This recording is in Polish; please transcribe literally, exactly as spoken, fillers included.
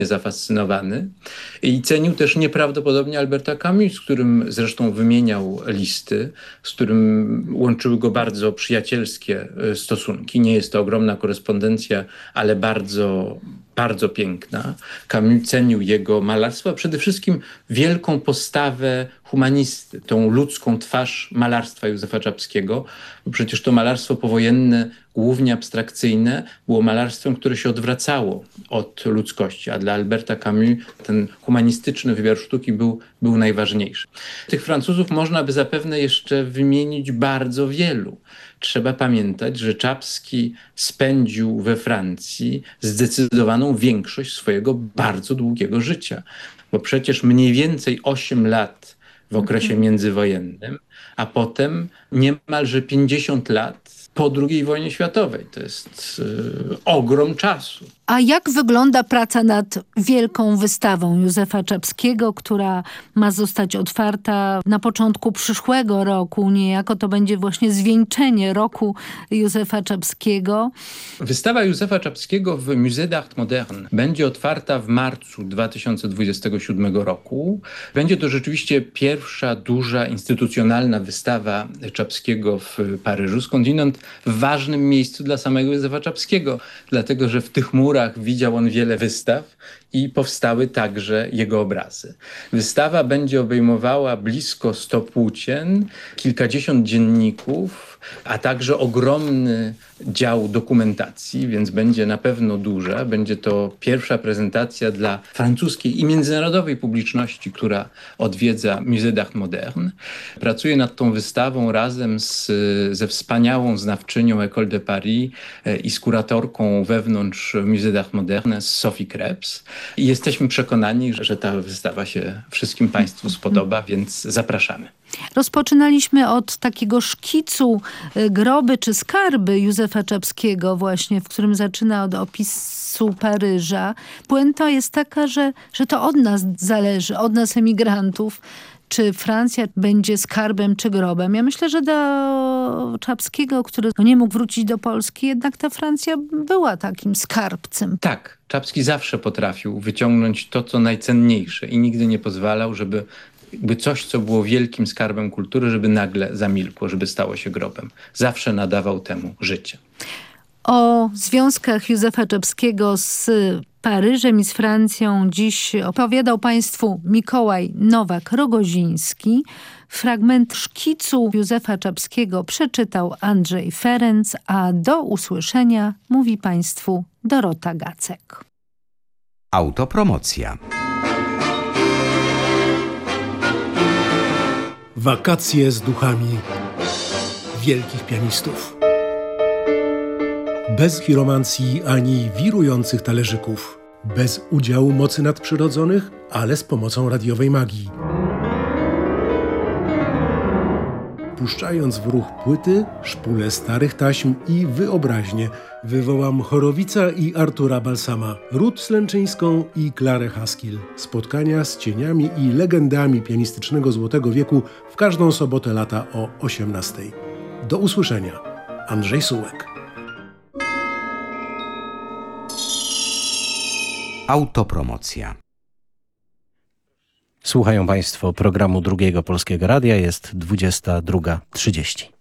zafascynowany i cenił też nieprawdopodobnie Alberta Camus, z którym zresztą wymieniał listy, z którym łączyły go bardzo przyjacielskie stosunki. Nie jest to ogromna korespondencja, ale bardzo, bardzo piękna. Camus cenił jego malarstwo, a przede wszystkim wielką postawę humanisty, tą ludzką twarz malarstwa Józefa Czapskiego, bo przecież to malarstwo powojenne, głównie abstrakcyjne, było malarstwem, które się odwracało od ludzkości, a dla Alberta Camus ten humanistyczny wymiar sztuki był, był najważniejszy. Tych Francuzów można by zapewne jeszcze wymienić bardzo wielu. Trzeba pamiętać, że Czapski spędził we Francji zdecydowaną większość swojego bardzo długiego życia, bo przecież mniej więcej osiem lat w okresie międzywojennym, a potem niemalże pięćdziesiąt lat po drugiej wojnie światowej. To jest y, ogrom czasu. A jak wygląda praca nad wielką wystawą Józefa Czapskiego, która ma zostać otwarta na początku przyszłego roku? Niejako to będzie właśnie zwieńczenie roku Józefa Czapskiego. Wystawa Józefa Czapskiego w Musée d'Art Moderne będzie otwarta w marcu dwa tysiące dwudziestego siódmego roku. Będzie to rzeczywiście pierwsza duża instytucjonalna wystawa Czapskiego w Paryżu, skądinąd w ważnym miejscu dla samego Józefa Czapskiego, dlatego że w tych murach widział on wiele wystaw i powstały także jego obrazy. Wystawa będzie obejmowała blisko sto płócien, kilkadziesiąt dzienników, a także ogromny dział dokumentacji, więc będzie na pewno duża. Będzie to pierwsza prezentacja dla francuskiej i międzynarodowej publiczności, która odwiedza Musée d'Art Moderne. Pracuję nad tą wystawą razem z, ze wspaniałą znawczynią École de Paris i z kuratorką wewnątrz Musée d'Art Moderne, z Sophie Krebs. I jesteśmy przekonani, że ta wystawa się wszystkim Państwu spodoba, więc zapraszamy. Rozpoczynaliśmy od takiego szkicu groby czy skarby Józefa Czapskiego właśnie, w którym zaczyna od opisu Paryża. Puenta jest taka, że, że to od nas zależy, od nas emigrantów, czy Francja będzie skarbem czy grobem. Ja myślę, że do Czapskiego, który nie mógł wrócić do Polski, jednak ta Francja była takim skarbcem. Tak, Czapski zawsze potrafił wyciągnąć to, co najcenniejsze i nigdy nie pozwalał, żeby jakby coś, co było wielkim skarbem kultury, żeby nagle zamilkło, żeby stało się grobem. Zawsze nadawał temu życie. O związkach Józefa Czapskiego z Paryżem i z Francją dziś opowiadał Państwu Mikołaj Nowak-Rogoziński. Fragment szkicu Józefa Czapskiego przeczytał Andrzej Ferenc, a do usłyszenia mówi Państwu Dorota Gacek. Autopromocja. Wakacje z duchami wielkich pianistów. Bez chiromancji ani wirujących talerzyków. Bez udziału mocy nadprzyrodzonych, ale z pomocą radiowej magii. Puszczając w ruch płyty, szpulę starych taśm i wyobraźnię, wywołam Chorowica i Artura Balsama, Ruth Slęczyńską i Klarę Haskell. Spotkania z cieniami i legendami pianistycznego Złotego Wieku w każdą sobotę lata o osiemnastej. Do usłyszenia. Andrzej Sułek. Autopromocja. Słuchają Państwo programu Drugiego Polskiego Radia. Jest dwudziesta druga trzydzieści.